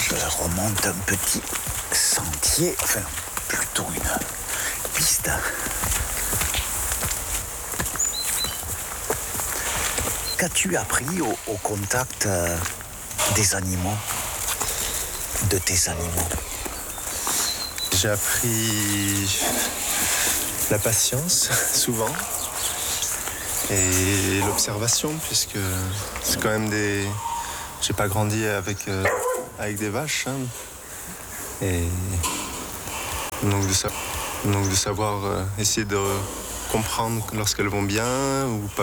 je remonte un petit sentier, enfin plutôt une piste. Qu'as-tu appris au contact des animaux, de tes animaux? J'ai appris la patience, souvent, et l'observation, puisque c'est quand même des... J'ai pas grandi avec des vaches, hein, et donc de savoir essayer de comprendre lorsqu'elles vont bien ou pas